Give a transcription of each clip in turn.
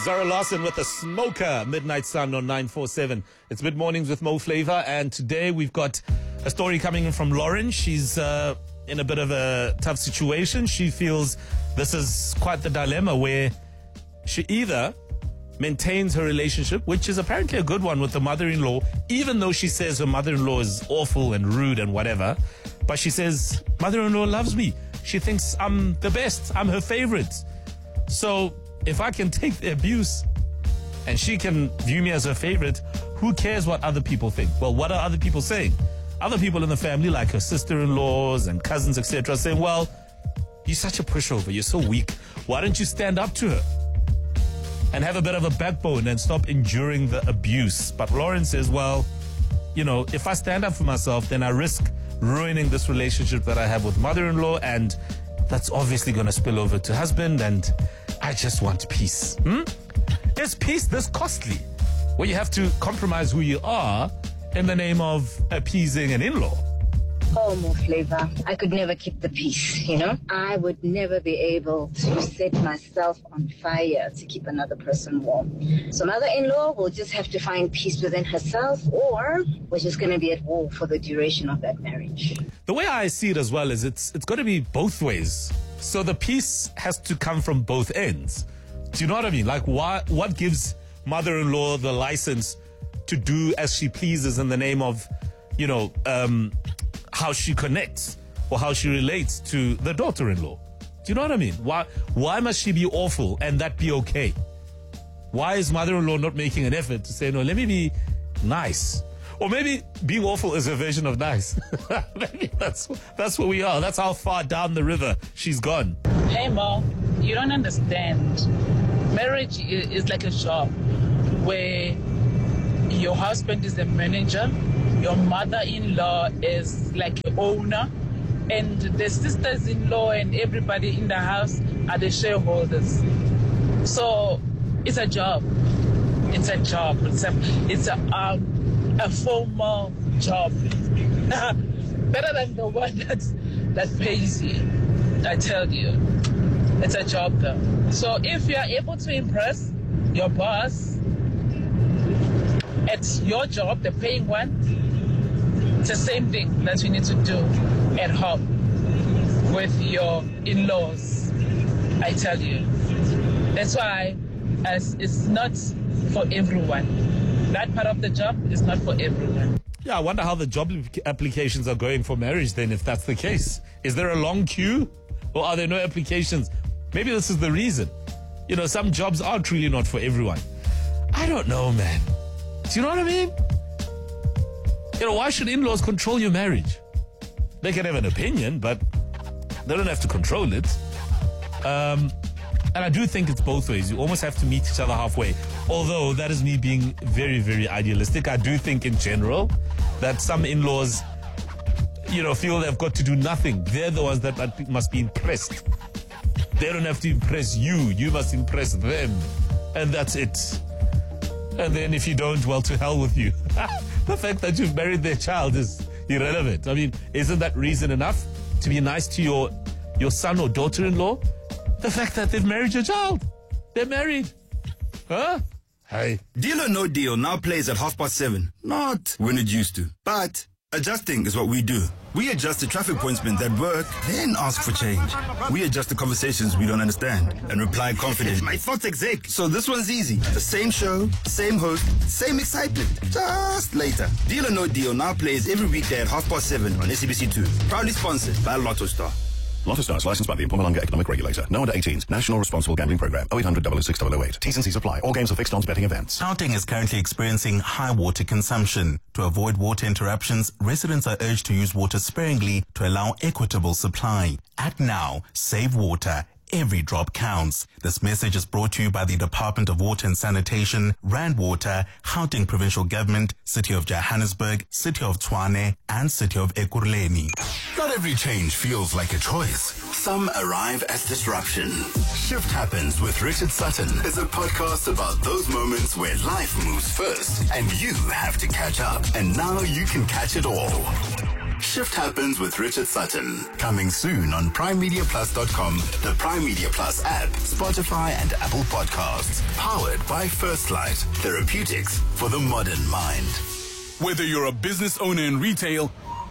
Zara Larson with a smoker, Midnight Sun on 947. It's Mid Mornings with Mo Flavor, and today we've got a story coming in from Lauren. She's in a bit of a tough situation. She feels this is quite the dilemma where she either maintains her relationship, which is apparently a good one with the mother-in-law, even though she says her mother-in-law is awful and rude and whatever, but she says, mother-in-law loves me. She thinks I'm the best. I'm her favorite. So if I can take the abuse and she can view me as her favorite, who cares what other people think? Well, what are other people saying? Other people in the family, like her sister-in-laws and cousins, etc., saying, well, you're such a pushover. You're so weak. Why don't you stand up to her and have a bit of a backbone and stop enduring the abuse? But Lauren says, well, you know, if I stand up for myself, then I risk ruining this relationship that I have with mother-in-law, and that's obviously going to spill over to husband, and I just want peace. Is peace this costly, where you have to compromise who you are in the name of appeasing an in-law? Oh, Mo Flavor, I could never keep the peace, you know? I would never be able to set myself on fire to keep another person warm. So mother-in-law will just have to find peace within herself, or we're just going to be at war for the duration of that marriage. The way I see it as well is it's got to be both ways. So the peace has to come from both ends. Do you know what I mean? Like, what gives mother-in-law the license to do as she pleases in the name of, you know, how she connects or how she relates to the daughter-in-law? Do you know what I mean? Why must she be awful and that be okay? Why is mother-in-law not making an effort to say, no, let me be nice? Or maybe being awful is a version of nice. Maybe that's where we are. That's how far down the river she's gone. Hey, Mo, you don't understand. Marriage is like a job where your husband is the manager, your mother-in-law is like the owner, and the sisters-in-law and everybody in the house are the shareholders. So it's a job. It's a job. It's a formal job. Better than the one that pays you. I tell you, it's a job though. So if you are able to impress your boss at your job, the paying one, it's the same thing that you need to do at home with your in-laws. I tell you. That's why it's not for everyone. That part of the job is not for everyone. Yeah, I wonder how the job applications are going for marriage then, if that's the case. Is there a long queue or are there no applications? Maybe this is the reason. You know, some jobs are truly not for everyone. I don't know, man. Do you know what I mean? You know, why should in-laws control your marriage? They can have an opinion, but they don't have to control it. And I do think it's both ways. You almost have to meet each other halfway. Although that is me being very, very idealistic. I do think in general that some in-laws, you know, feel they've got to do nothing. They're the ones that must be impressed. They don't have to impress you. You must impress them. And that's it. And then if you don't, well, to hell with you. The fact that you've married their child is irrelevant. I mean, isn't that reason enough to be nice to your son or daughter-in-law? The fact that they've married your child. They're married. Huh? Hey. Deal or No Deal now plays at 7:30. Not when it used to. But adjusting is what we do. We adjust the traffic pointsmen that work, then ask for change. We adjust the conversations we don't understand and reply confidently. My thoughts exec. So this one's easy. The same show, same host, same excitement. Just later. Deal or No Deal now plays every weekday at 7:30 on SABC2. Proudly sponsored by Lotto Star. Lotto Star is licensed by the Mpumalanga Economic Regulator. No under 18s. National Responsible Gambling Program. 0800 006 008. T's and C's apply. All games are fixed odds betting events. Gauteng is currently experiencing high water consumption. To avoid water interruptions, residents are urged to use water sparingly to allow equitable supply. Act now. Save water. Every drop counts. This message is brought to you by the Department of Water and Sanitation, Rand Water, Gauteng Provincial Government, City of Johannesburg, City of Tshwane, and City of Ekurhuleni. Not every change feels like a choice. Some arrive as disruption. Shift Happens with Richard Sutton is a podcast about those moments where life moves first and you have to catch up. And now you can catch it all. Shift Happens with Richard Sutton. Coming soon on PrimeMediaPlus.com, the Prime Media Plus app, Spotify and Apple Podcasts. Powered by First Light. Therapeutics for the modern mind. Whether you're a business owner in retail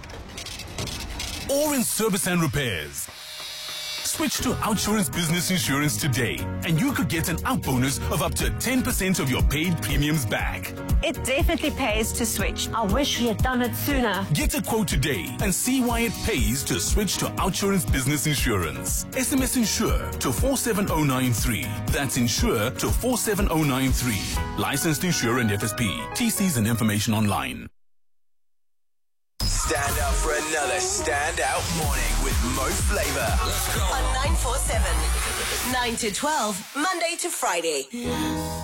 or in service and repairs, switch to Outsurance Business Insurance today, and you could get an out bonus of up to 10% of your paid premiums back. It definitely pays to switch. I wish we had done it sooner. Get a quote today and see why it pays to switch to Outsurance Business Insurance. SMS Insure to 47093. That's Insure to 47093. Licensed Insurer and FSP. TCs and information online. Stand up for another standout morning with Mo Flava. On 947. 9 to 12, Monday to Friday.